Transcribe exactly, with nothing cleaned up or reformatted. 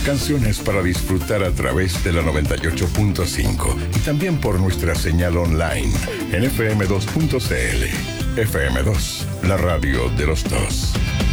Canciones para disfrutar a través de la noventa y ocho punto cinco y también por nuestra señal online en F M dos punto C L. F M dos, la radio de los dos.